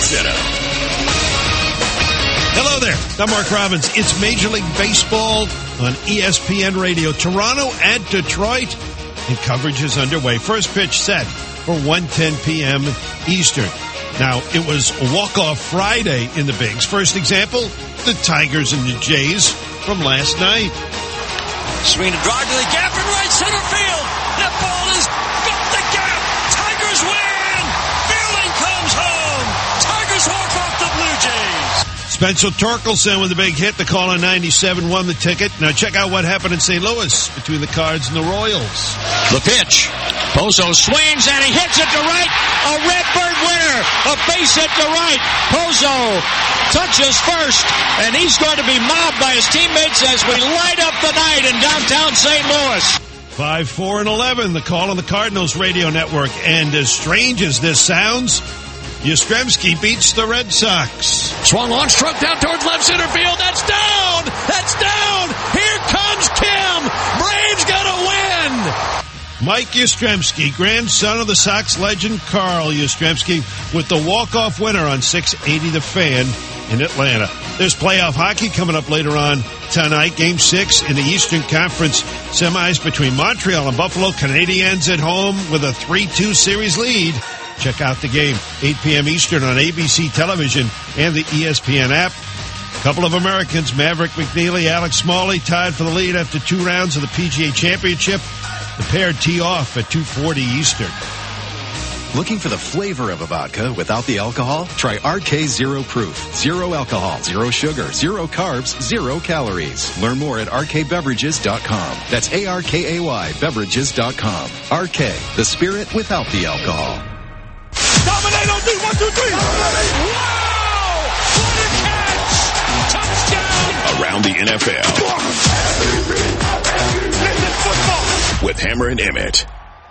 Center. Hello there. I'm Mark Robbins. It's Major League Baseball on ESPN Radio. Toronto at Detroit, and coverage is underway. First pitch set for 1:10 p.m. Eastern. Now, it was a walk-off Friday in the Bigs. First example, the Tigers and the Jays from last night. Swing to drive to the gap in right center field. That ball is got the gap. Tigers win. Fielding comes home. Tigers walk off the Blue Jays. Spencer Torkelson with a big hit. The call on 97 won the ticket. Now check out what happened in St. Louis between the Cards and the Royals. The pitch. Pozo swings and he hits it to right. A Redbird winner. A base hit to right. Pozo touches first, and he's going to be mobbed by his teammates as we light up the night in downtown St. Louis. 5, 4, and 11. The call on the Cardinals radio network. And as strange as this sounds, Yastrzemski beats the Red Sox. Swung on, struck down towards left center field. That's down! That's down! Here comes Kim! Braves gonna win! Mike Yastrzemski, grandson of the Sox legend Carl Yastrzemski, with the walk-off winner on 680 The Fan in Atlanta. There's playoff hockey coming up later on tonight. Game 6 in the Eastern Conference semis between Montreal and Buffalo. Canadiens at home with a 3-2 series lead. Check out the game, 8 p.m. Eastern on ABC television and the ESPN app. A couple of Americans, Maverick McNeely, Alex Smalley, tied for the lead after 2 rounds of the PGA Championship. The pair tee off at 2:40 Eastern. Looking for the flavor of a vodka without the alcohol? Try RK Zero Proof. 0 alcohol, 0 sugar, 0 carbs, 0 calories. Learn more at rkbeverages.com. That's ARKAY beverages.com. RK, the spirit without the alcohol. Dominate on D, 1, 2, 3. Wow! What a catch! Touchdown! Around the NFL. With Hammer and Emmett.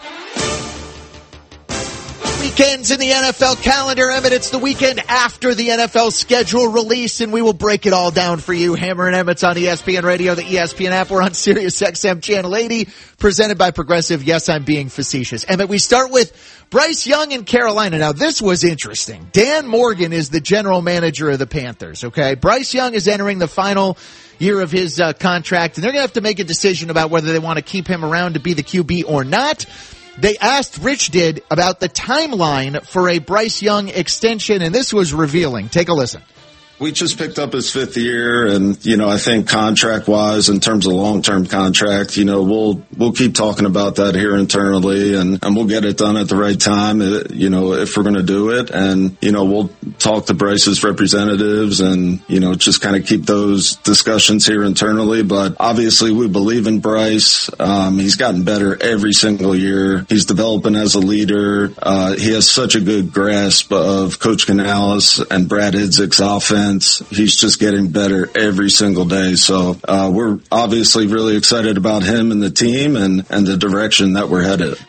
Weekends in the NFL calendar, Emmett. It's the weekend after the NFL schedule release, and we will break it all down for you. Hammer and Emmett's on ESPN Radio, the ESPN app. We're on Sirius XM Channel 80, presented by Progressive. Yes, I'm being facetious. Emmett, we start with Bryce Young in Carolina. Now, this was interesting. Dan Morgan is the general manager of the Panthers, okay? Bryce Young is entering the final year of his contract, and they're going to have to make a decision about whether they want to keep him around to be the QB or not. They asked Rich did about the timeline for a Bryce Young extension, and this was revealing. Take a listen. We just picked up his 5th year, and, I think contract-wise, in terms of long-term contract, we'll keep talking about that here internally, and we'll get it done at the right time, if we're going to do it. And, we'll talk to Bryce's representatives and, just kind of keep those discussions here internally. But obviously, we believe in Bryce. He's gotten better every single year. He's developing as a leader. He has such a good grasp of Coach Canales and Brad Idzik's offense. He's just getting better every single day. So we're obviously really excited about him and the team and the direction that we're headed.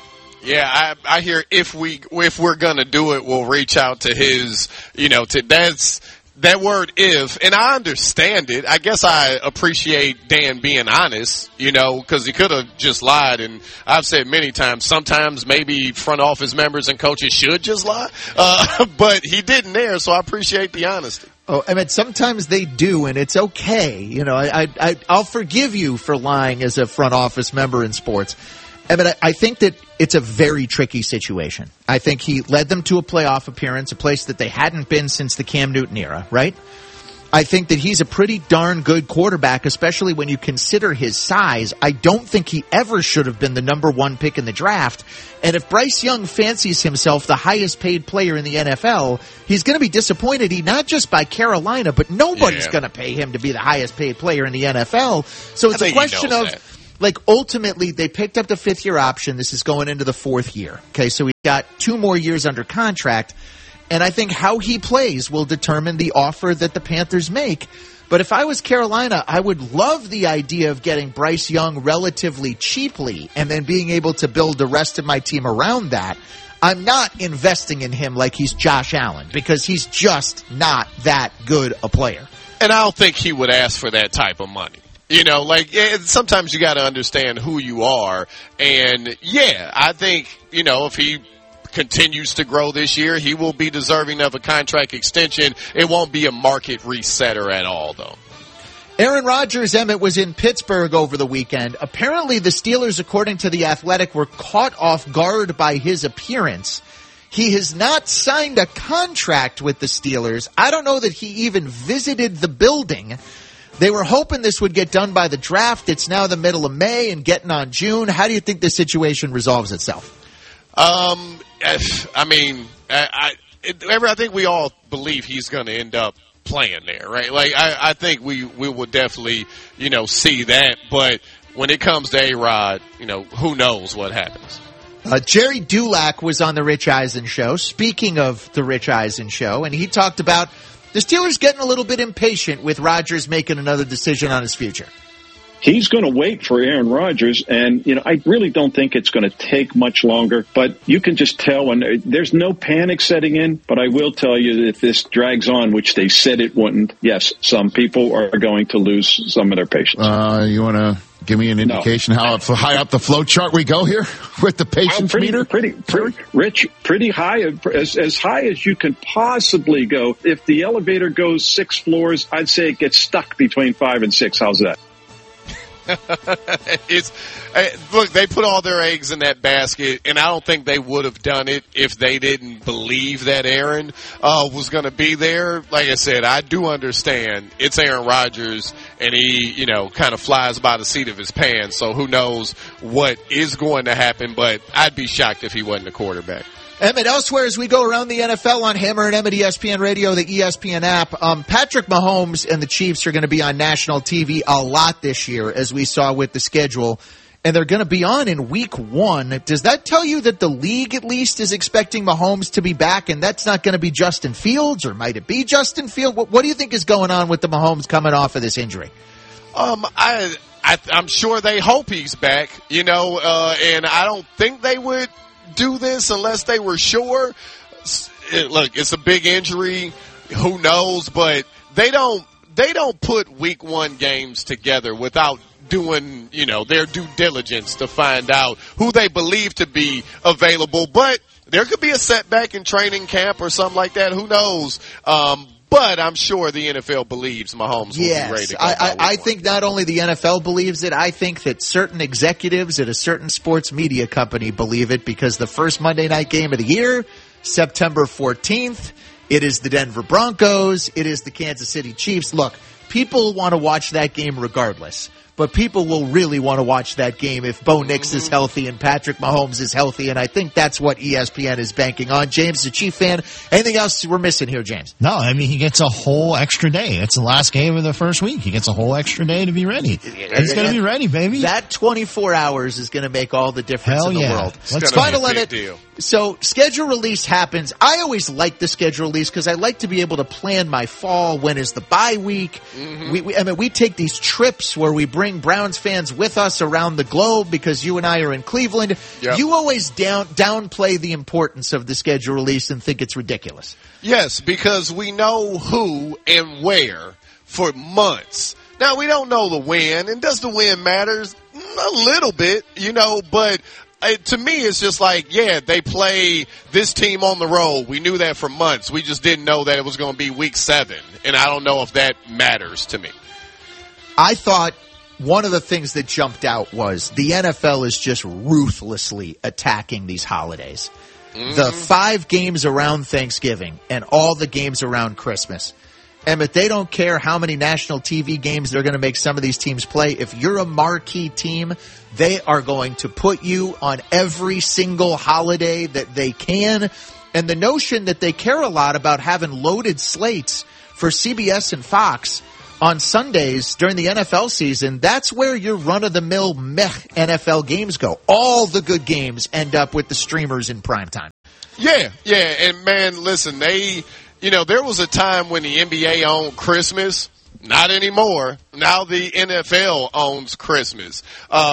Yeah, I hear if we're gonna do it, we'll reach out to his, that's that word if, and I understand it. I guess I appreciate Dan being honest, because he could have just lied. And I've said many times, sometimes maybe front office members and coaches should just lie, but he didn't there, so I appreciate the honesty. Oh, I mean, sometimes they do, and it's okay. I'll forgive you for lying as a front office member in sports. I mean, I think that it's a very tricky situation. I think he led them to a playoff appearance, a place that they hadn't been since the Cam Newton era, right? I think that he's a pretty darn good quarterback, especially when you consider his size. I don't think he ever should have been the number 1 pick in the draft. And if Bryce Young fancies himself the highest paid player in the NFL, he's going to be disappointed, not just by Carolina, but nobody's going to pay him to be the highest paid player in the NFL. So it's a question of, ultimately, they picked up the 5th-year option. This is going into the 4th year. Okay, so he's got 2 more years under contract. And I think how he plays will determine the offer that the Panthers make. But if I was Carolina, I would love the idea of getting Bryce Young relatively cheaply and then being able to build the rest of my team around that. I'm not investing in him like he's Josh Allen because he's just not that good a player. And I don't think he would ask for that type of money. Sometimes you got to understand who you are. And, I think, if he continues to grow this year, he will be deserving of a contract extension. It won't be a market resetter at all, though. Aaron Rodgers, Emmett, was in Pittsburgh over the weekend. Apparently the Steelers, according to The Athletic, were caught off guard by his appearance. He has not signed a contract with the Steelers. I don't know that he even visited the building. They were hoping this would get done by the draft. It's now the middle of May and getting on June. How do you think this situation resolves itself? I think we all believe he's going to end up playing there, right? Like, I think we will definitely, see that. But when it comes to A-Rod, who knows what happens. Jerry Dulac was on the Rich Eisen show, speaking of the Rich Eisen show, and he talked about the Steelers getting a little bit impatient with Rodgers making another decision on his future. He's going to wait for Aaron Rodgers, and, I really don't think it's going to take much longer, but you can just tell when there's no panic setting in, but I will tell you that if this drags on, which they said it wouldn't, yes, some people are going to lose some of their patience. You want to give me an indication how high up the flow chart we go here with the patience meter? Rich, pretty high, as high as you can possibly go. If the elevator goes 6 floors, I'd say it gets stuck between 5 and 6. How's that? Look, they put all their eggs in that basket, and I don't think they would have done it if they didn't believe that Aaron was going to be there. Like I said, I do understand it's Aaron Rodgers, and he, kind of flies by the seat of his pants, so who knows what is going to happen, but I'd be shocked if he wasn't a quarterback. Emmett, elsewhere as we go around the NFL on Hammer and Emmett ESPN Radio, the ESPN app, Patrick Mahomes and the Chiefs are going to be on national TV a lot this year, as we saw with the schedule, and they're going to be on in week 1. Does that tell you that the league at least is expecting Mahomes to be back, and that's not going to be Justin Fields, or might it be Justin Fields? What do you think is going on with the Mahomes coming off of this injury? I'm sure they hope he's back, and I don't think they would do this unless they were sure. Look, it's a big injury. Who knows? But they don't put week 1 games together without doing, their due diligence to find out who they believe to be available. But there could be a setback in training camp or something like that. Who knows? But I'm sure the NFL believes Mahomes will be ready to go. I think not only the NFL believes it, I think that certain executives at a certain sports media company believe it, because the first Monday night game of the year, September 14th, it is the Denver Broncos, it is the Kansas City Chiefs. Look, people want to watch that game regardless. But people will really want to watch that game if Bo Nix is healthy and Patrick Mahomes is healthy, and I think that's what ESPN is banking on. James is a Chief fan. Anything else we're missing here, James? No, he gets a whole extra day. It's the last game of the first week. He gets a whole extra day to be ready. He's going to be ready, baby. That 24 hours is going to make all the difference in the world. It's final limit. Deal. So schedule release happens. I always like the schedule release because I like to be able to plan my fall. When is the bye week? We take these trips where we bring Browns fans with us around the globe because you and I are in Cleveland. Yep. You always downplay the importance of the schedule release and think it's ridiculous. Yes, because we know who and where for months. Now, we don't know the when, and does the when matter? A little bit, but to me, it's just like, they play this team on the road. We knew that for months. We just didn't know that it was going to be week 7, and I don't know if that matters to me. I thought one of the things that jumped out was the NFL is just ruthlessly attacking these holidays. The 5 games around Thanksgiving and all the games around Christmas. Emmett, they don't care how many national TV games they're going to make some of these teams play. If you're a marquee team, they are going to put you on every single holiday that they can. And the notion that they care a lot about having loaded slates for CBS and Fox on Sundays during the NFL season, that's where your run-of-the-mill meh NFL games go. All the good games end up with the streamers in primetime. Yeah. And, man, listen, there was a time when the NBA owned Christmas. Not anymore. Now the NFL owns Christmas.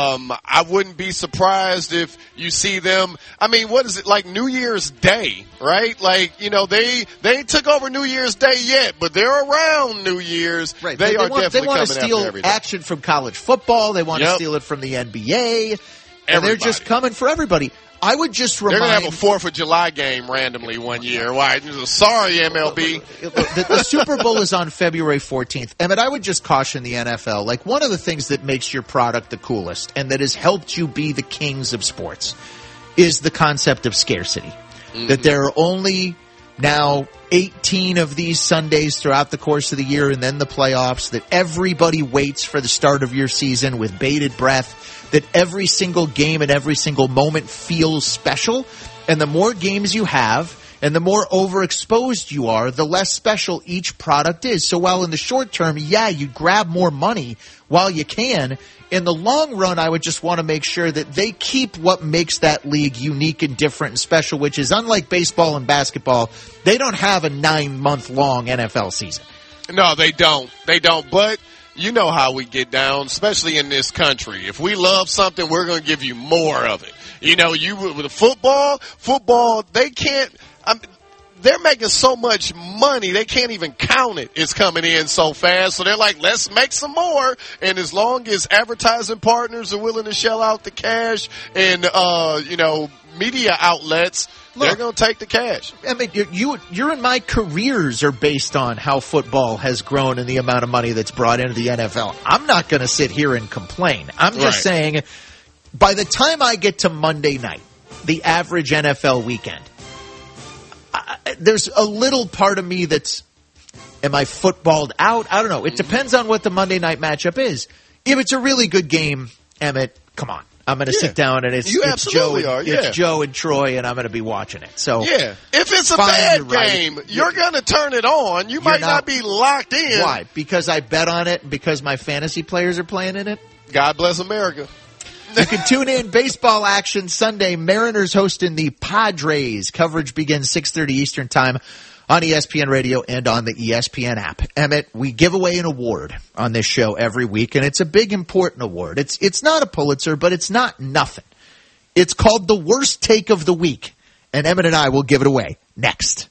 I wouldn't be surprised if you see them. What is it, like New Year's Day, right? Like, they ain't took over New Year's Day yet, but they're around New Year's. Right. They are definitely coming after everything. They want to steal action from college football. They want to steal it from the NBA. And they're just coming for everybody. I would just They're remind... going to have a 4th of July game randomly one year. Why? Sorry, MLB. The Super Bowl is on February 14th. Emmett, I would just caution the NFL. Like, one of the things that makes your product the coolest and that has helped you be the kings of sports is the concept of scarcity. Mm-hmm. That there are only now 18 of these Sundays throughout the course of the year and then the playoffs, that everybody waits for the start of your season with bated breath, that every single game and every single moment feels special. And the more games you have and the more overexposed you are, the less special each product is. So while in the short term, yeah, you grab more money while you can, in the long run, I would just want to make sure that they keep what makes that league unique and different and special, which is unlike baseball and basketball, they don't have a 9-month-long NFL season. No, they don't. They don't. But you know how we get down, especially in this country. If we love something, we're going to give you more of it. You know, with football, they can't. They're making so much money, they can't even count it. It's coming in so fast. So they're like, let's make some more. And as long as advertising partners are willing to shell out the cash and, media outlets, they're going to take the cash. I mean, your and my careers are based on how football has grown and the amount of money that's brought into the NFL. I'm not going to sit here and complain. I'm just saying, by the time I get to Monday night, the average NFL weekend, there's a little part of me that's, am I footballed out? I don't know. It depends on what the Monday night matchup is. If it's a really good game, Emmett, come on. I'm going to sit down and it's Joe and Troy, and I'm going to be watching it. So yeah, if it's a bad game, you're going to turn it on. You might not be locked in. Why? Because I bet on it and because my fantasy players are playing in it? God bless America. You can tune in baseball action Sunday. Mariners hosting the Padres. Coverage begins 6:30 Eastern time on ESPN Radio and on the ESPN app. Emmett, we give away an award on this show every week, and it's a big, important award. It's not a Pulitzer, but it's not nothing. It's called the Worst Take of the Week, and Emmett and I will give it away next.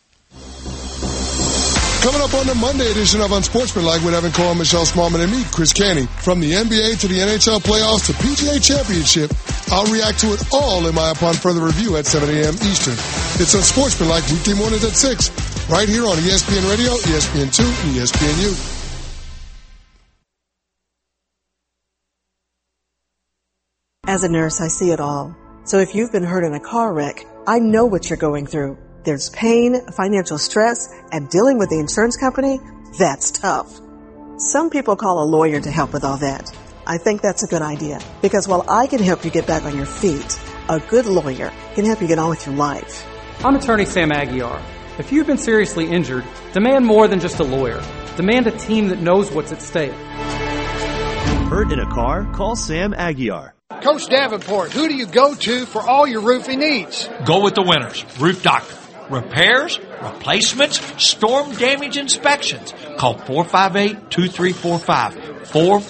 Coming up on the Monday edition of Unsportsmanlike with Evan Cohen, Michelle Smallman, and me, Chris Canty. From the NBA to the NHL playoffs to PGA Championship, I'll react to it all in my Upon Further Review at 7 a.m. Eastern. It's Unsportsmanlike weekday mornings at 6, right here on ESPN Radio, ESPN2, and ESPNU. As a nurse, I see it all. So if you've been hurt in a car wreck, I know what you're going through. There's pain, financial stress, and dealing with the insurance company, that's tough. Some people call a lawyer to help with all that. I think that's a good idea, because while I can help you get back on your feet, a good lawyer can help you get on with your life. I'm attorney Sam Aguiar. If you've been seriously injured, demand more than just a lawyer. Demand a team that knows what's at stake. Hurt in a car? Call Sam Aguiar. Coach Davenport, who do you go to for all your roofing needs? Go with the winners. Roof Doctor. Repairs, replacements, storm damage inspections. Call 458-2345.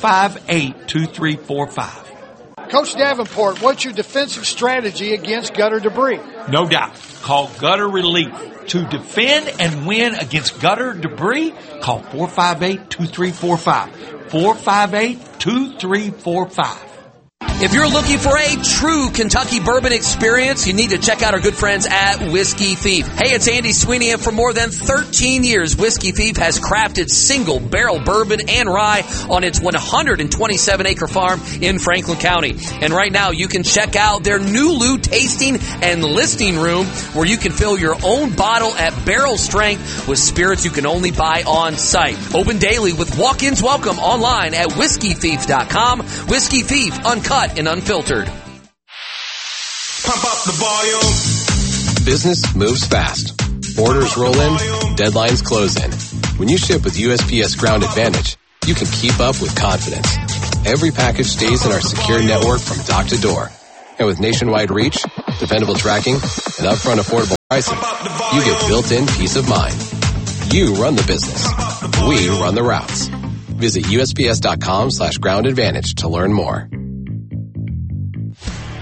458-2345. Coach Davenport, what's your defensive strategy against gutter debris? No doubt. Call Gutter Relief. To defend and win against gutter debris, call 458-2345. 458-2345. If you're looking for a true Kentucky bourbon experience, you need to check out our good friends at Whiskey Thief. Hey, it's Andy Sweeney, and for more than 13 years, Whiskey Thief has crafted single barrel bourbon and rye on its 127-acre farm in Franklin County. And right now, you can check out their Nulu tasting and listing room, where you can fill your own bottle at barrel strength with spirits you can only buy on site. Open daily with walk-ins welcome online at whiskeythief.com. Whiskey Thief, uncut and unfiltered. Pump up the volume. Business moves fast. Orders roll in, deadlines close in. When you ship with USPS Ground Advantage, you can keep up with confidence. Every package stays in our secure network from dock to door. And with nationwide reach, dependable tracking, and upfront affordable pricing, you get built-in peace of mind. You run the business. We run the routes. Visit USPS.com/groundadvantage to learn more.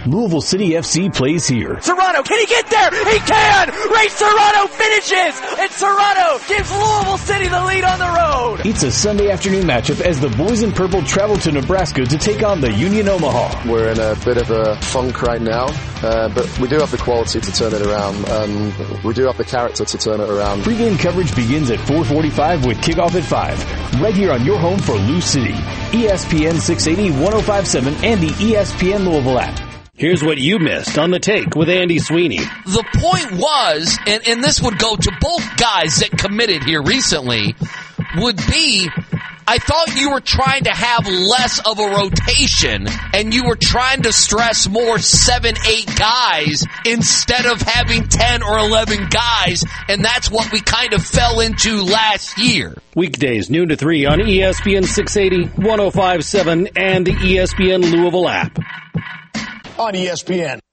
Louisville City FC plays here. Serrano, can he get there? He can! Ray Serrano finishes! And Serrano gives Louisville City the lead on the road! It's a Sunday afternoon matchup as the Boys in Purple travel to Nebraska to take on the Union Omaha. We're in a bit of a funk right now, but we do have the quality to turn it around. We do have the character to turn it around. Pre-game coverage begins at 4:45 with kickoff at 5. Right here on your home for Lou City. ESPN 680, 105.7, and the ESPN Louisville app. Here's what you missed on The Take with Andy Sweeney. The point was, and this would go to both guys that committed here recently, would be, I thought you were trying to have less of a rotation and you were trying to stress more 7, 8 guys instead of having 10 or 11 guys, and that's what we kind of fell into last year. Weekdays, noon to 3 on ESPN 680, 105.7, and the ESPN Louisville app. On ESPN.